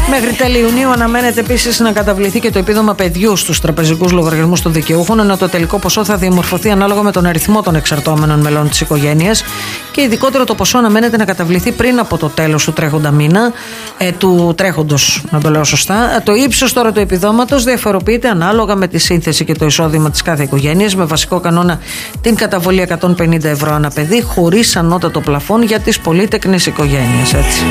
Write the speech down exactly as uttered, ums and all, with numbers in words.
Μέχρι τέλη Ιουνίου αναμένεται επίσης να καταβληθεί και το επίδομα παιδιού στους τραπεζικούς λογαριασμούς των δικαιούχων, ενώ το τελικό ποσό θα διαμορφωθεί ανάλογα με τον αριθμό των εξαρτώμενων μελών της οικογένειας και ειδικότερο το ποσό αναμένεται να καταβληθεί πριν από το τέλος του τρέχοντα μήνα, ε, του τρέχοντος, να το λέω σωστά. Το ύψος τώρα του επιδόματος διαφοροποιείται ανάλογα με τη σύνθεση και το εισόδημα της κάθε οικογένειας, με βασικό κανόνα την καταβολή εκατόν πενήντα ευρώ ανά παιδί, χωρίς ανώτατο πλαφόν για τις πολύτεκνες οικογένειες. Έτσι.